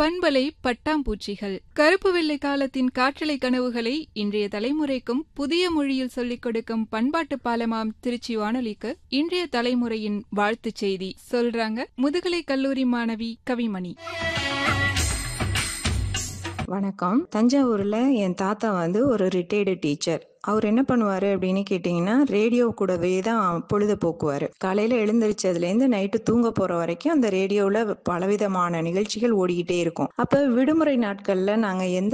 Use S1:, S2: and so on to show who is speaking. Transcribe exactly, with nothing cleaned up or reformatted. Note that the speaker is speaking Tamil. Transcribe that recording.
S1: பண்பலை பட்டாம்பூச்சிகள். கருப்பு வெள்ளை காலத்தின் காற்றலை கனவுகளை இன்றைய தலைமுறைக்கும் புதிய மொழியில் சொல்லிக் கொடுக்கும் பண்பாட்டு பாலமாம் திருச்சி வானொலிக்கு இன்றைய தலைமுறையின் வாழ்த்துச் செய்தி சொல்றாங்க முதுகலை கல்லூரி மாணவி கவிமணி.
S2: வணக்கம். தஞ்சாவூர்ல என் தாத்தா வந்து ஒரு ரிட்டையர்டு டீச்சர். அவர் என்ன பண்ணுவாரு அப்படின்னு கேட்டீங்கன்னா, ரேடியோ கூடவே தான் பொழுது போக்குவாரு. காலையில எழுந்திரிச்சதுல இருந்து நைட்டு தூங்க போற வரைக்கும் அந்த ரேடியோல பலவிதமான நிகழ்ச்சிகள் ஓடிக்கிட்டே இருக்கும். அப்ப விடுமுறை நாட்கள்ல நாங்க எந்த